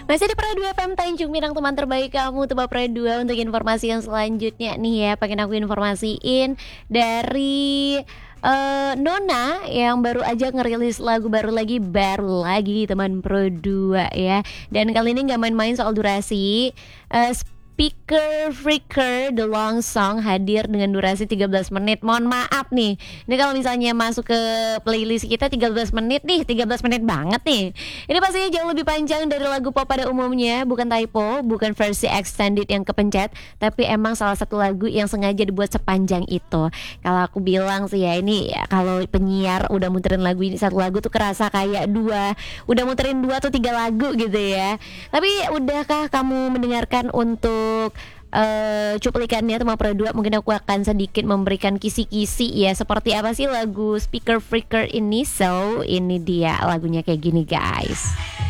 Masih di Pro 2 FM Tanjung Pinang, teman terbaik kamu, Tebak Pro 2. Untuk informasi yang selanjutnya nih ya, pengen aku informasiin dari Nona yang baru aja ngerilis lagu baru lagi teman Pro 2 ya. Dan kali ini nggak main-main soal durasi. Speaker Freaker The Long Song hadir dengan durasi 13 menit. Mohon maaf nih, ini kalau misalnya masuk ke playlist kita 13 menit nih, 13 menit banget nih. Ini pastinya jauh lebih panjang dari lagu pop pada umumnya. Bukan typo, bukan versi extended yang kepencet, tapi emang salah satu lagu yang sengaja dibuat sepanjang itu. Kalau aku bilang sih ya, ini ya, kalau penyiar udah muterin lagu ini, satu lagu tuh kerasa kayak udah muterin 2 atau 3 lagu gitu ya. Tapi udahkah kamu mendengarkan untuk cuplikannya teman Pro 2? Mungkin aku akan sedikit memberikan kisi-kisi ya, seperti apa sih lagu Speaker Freaker ini. So ini dia lagunya kayak gini guys.